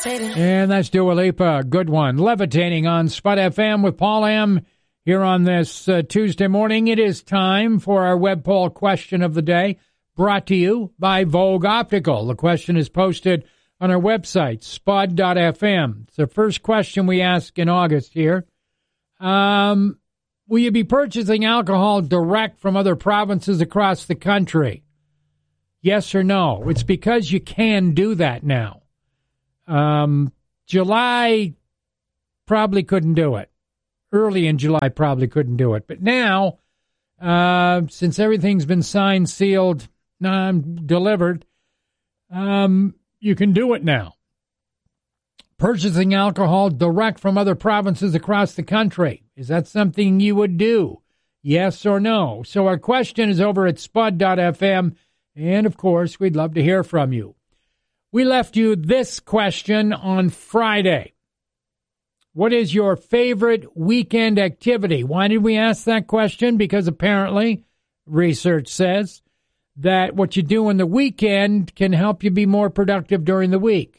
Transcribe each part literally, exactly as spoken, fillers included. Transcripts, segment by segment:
levitating. And that's Dua Lipa, good one. Levitating on Spud F M with Paul M. here on this uh, Tuesday morning. It is time for our web poll question of the day, brought to you by Vogue Optical. The question is posted on our website, spud dot f m. It's the first question we ask in August here. Um, will you be purchasing alcohol direct from other provinces across the country? Yes or no? It's because you can do that now. Um, July probably couldn't do it. Early in July probably couldn't do it. But now, uh, since everything's been signed, sealed, um, delivered, um, you can do it now. Purchasing alcohol direct from other provinces across the country. Is that something you would do? Yes or no? So our question is over at spud dot f m. And, of course, we'd love to hear from you. We left you this question on Friday. What is your favorite weekend activity? Why did we ask that question? Because apparently, research says that what you do on the weekend can help you be more productive during the week.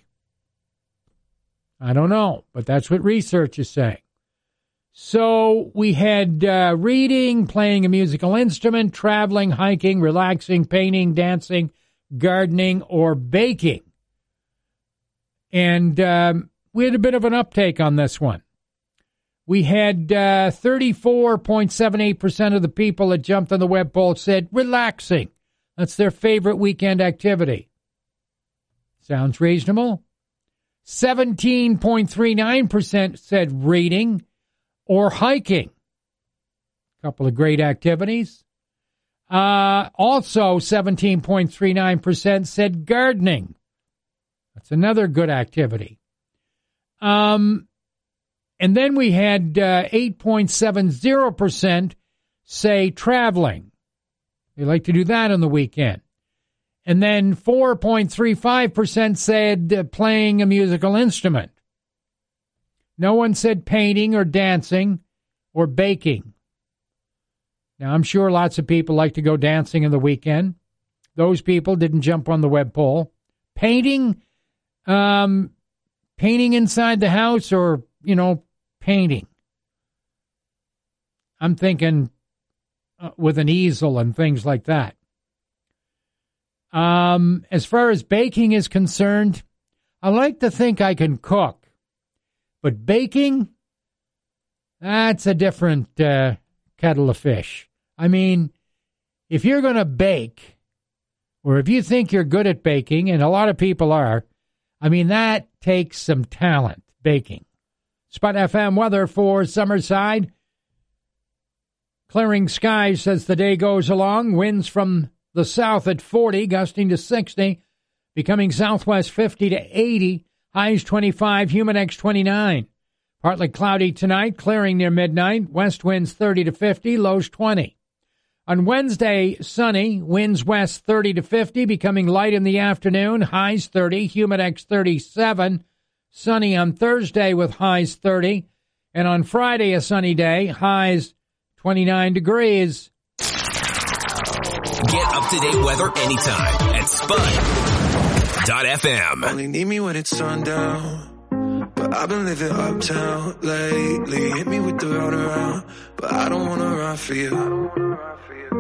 I don't know, but that's what research is saying. So we had uh, reading, playing a musical instrument, traveling, hiking, relaxing, painting, dancing, gardening, or baking. And um, we had a bit of an uptake on this one. We had uh, thirty-four point seven eight percent of the people that jumped on the web poll said relaxing. That's their favorite weekend activity. Sounds reasonable. seventeen point three nine percent said reading or hiking. A couple of great activities. Uh, also, seventeen point three nine percent said gardening. That's another good activity. Um, and then we had uh, eight point seven zero percent say traveling. They like to do that on the weekend. And then four point three five percent said uh, playing a musical instrument. No one said painting or dancing or baking. Now, I'm sure lots of people like to go dancing on the weekend. Those people didn't jump on the web poll. Painting, um, painting inside the house or, you know, painting. I'm thinking uh, with an easel and things like that. Um, as far as baking is concerned, I like to think I can cook. But baking, that's a different uh, kettle of fish. I mean, if you're going to bake, or if you think you're good at baking, and a lot of people are, I mean, that takes some talent, baking. Spud F M weather for Summerside. Clearing skies as the day goes along. Winds from the south at forty, gusting to sixty, becoming southwest fifty to eighty. Highs twenty-five, Humidex twenty-nine. Partly cloudy tonight, clearing near midnight. West winds thirty to fifty, lows twenty. On Wednesday, sunny, winds west thirty to fifty, becoming light in the afternoon. Highs thirty, Humidex thirty-seven. Sunny on Thursday with highs thirty. And on Friday, a sunny day, highs twenty-nine degrees. Get up-to-date weather anytime at spud dot f m. Only need me when it's sundown, but I've been living uptown lately. Hit me with the round around, but I don't wanna run for you.